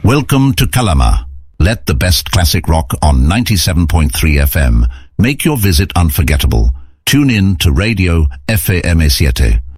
Welcome to Calama. Let the best classic rock on 97.3 FM make your visit unforgettable. Tune in to Radio FAM7.